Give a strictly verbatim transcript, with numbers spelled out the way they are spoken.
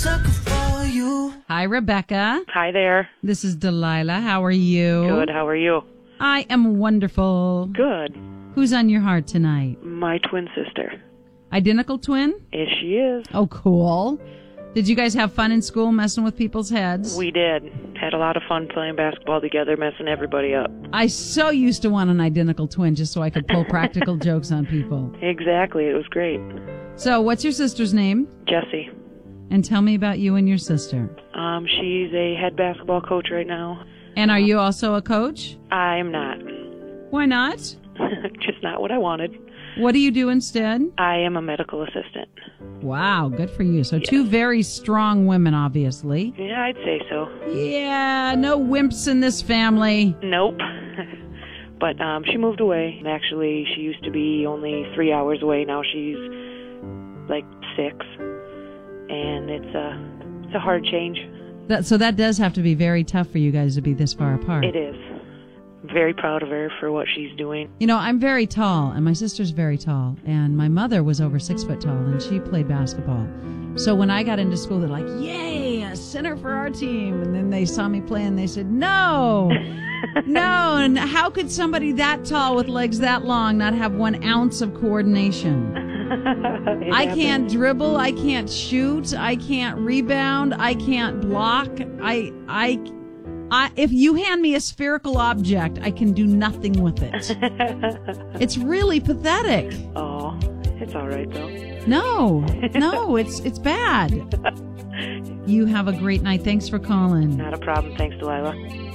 Hi, Rebecca. Hi there. This is Delilah. How are you? Good. How are you? I am wonderful. Good. Who's on your heart tonight? My twin sister. Identical twin? Yes, she is. Oh, cool. Did you guys have fun in school messing with people's heads? We did. Had a lot of fun playing basketball together, messing everybody up. I so used to want an identical twin just so I could pull practical jokes on people. Exactly. It was great. So, what's your sister's name? Jessie. And tell me about you and your sister. Um, she's a head basketball coach right now. And are you also a coach? I'm not. Why not? Just not what I wanted. What do you do instead? I am a medical assistant. Wow, good for you. So Yes. two very strong women, obviously. Yeah, I'd say so. Yeah, no wimps in this family. Nope. But um, she moved away. Actually, she used to be only three hours away. Now she's like six. And it's a, it's a hard change. That, so that does have to be very tough for you guys to be this far apart. It is. I'm very proud of her for what she's doing. You know, I'm very tall, and my sister's very tall, and my mother was over six foot tall, and she played basketball. So when I got into school, they're like, yay, a center for our team. And then they saw me play, and they said, no, no. And how could somebody that tall with legs that long not have one ounce of coordination? I can't dribble. I can't shoot. I can't rebound. I can't block. I, I, I, if you hand me a spherical object, I can do nothing with it. It's really pathetic. Oh, it's all right, though. No, no, it's it's bad. You have a great night. Thanks for calling. Not a problem. Thanks, Delilah.